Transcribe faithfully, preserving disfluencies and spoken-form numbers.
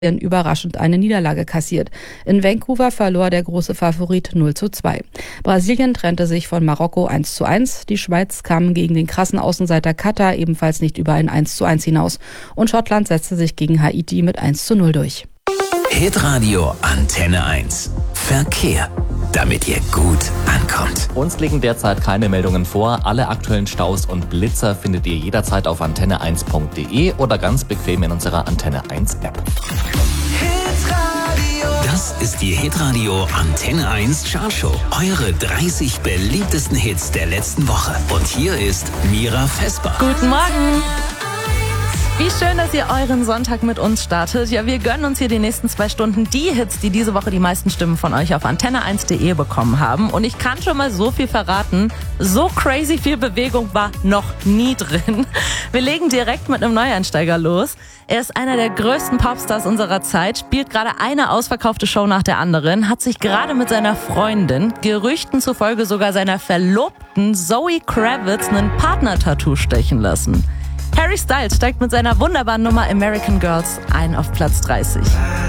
überraschend eine Niederlage kassiert. In Vancouver verlor der große Favorit null zu zwei. Brasilien trennte sich von Marokko eins zu eins. Die Schweiz kam gegen den krassen Außenseiter Katar ebenfalls nicht über ein eins zu eins hinaus. Und Schottland setzte sich gegen Haiti mit eins zu null durch. Hitradio Antenne eins. Verkehr. Damit ihr gut ankommt. Uns liegen derzeit keine Meldungen vor. Alle aktuellen Staus und Blitzer findet ihr jederzeit auf antenne eins punkt de oder ganz bequem in unserer Antenne eins App. Das ist die Hitradio Antenne eins Chartshow. Eure dreißig beliebtesten Hits der letzten Woche. Und hier ist Mira Vesper. Guten Morgen. Wie schön, dass ihr euren Sonntag mit uns startet. Ja, wir gönnen uns hier die nächsten zwei Stunden die Hits, die diese Woche die meisten Stimmen von euch auf antenne eins punkt de bekommen haben. Und ich kann schon mal so viel verraten, so crazy viel Bewegung war noch nie drin. Wir legen direkt mit einem Neueinsteiger los. Er ist einer der größten Popstars unserer Zeit, spielt gerade eine ausverkaufte Show nach der anderen, hat sich gerade mit seiner Freundin, Gerüchten zufolge sogar seiner Verlobten Zoe Kravitz, einen Partner-Tattoo stechen lassen. Harry Styles steigt mit seiner wunderbaren Nummer American Girls ein auf Platz dreißig.